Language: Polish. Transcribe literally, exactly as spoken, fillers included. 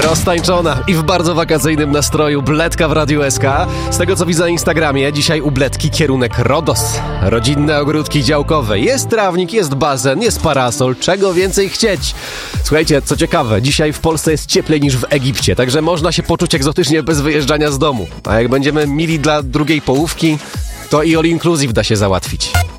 Roztańczona i w bardzo wakacyjnym nastroju Bledka w Radiu S K. Z tego co widzę na Instagramie, dzisiaj u Bledki kierunek Rodos. Rodzinne ogródki działkowe. Jest trawnik, jest basen, jest parasol. Czego więcej chcieć? Słuchajcie, co ciekawe, dzisiaj w Polsce jest cieplej niż w Egipcie, także można się poczuć egzotycznie bez wyjeżdżania z domu. A jak będziemy mili dla drugiej połówki, to i all inclusive da się załatwić.